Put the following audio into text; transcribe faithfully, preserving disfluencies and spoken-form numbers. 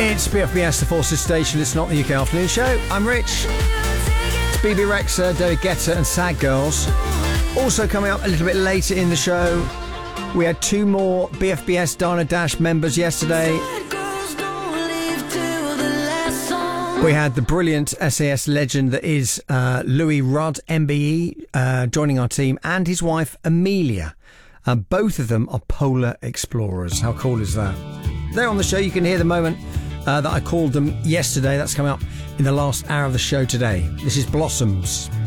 It's B F B S, the Forces Station. It's not the U K Afternoon Show. I'm Rich. It's B B Rexa, David Guetta and Sad Girls. Also coming up a little bit later in the show, we had two more B F B S Dana Dash members yesterday. We had the brilliant S A S legend that is uh, Louis Rudd, M B E, uh, joining our team, and his wife Amelia. Uh, both of them are polar explorers. How cool is that? They're on the show. You can hear the moment uh, that I called them yesterday. That's coming up in the last hour of the show today. This is Blossoms.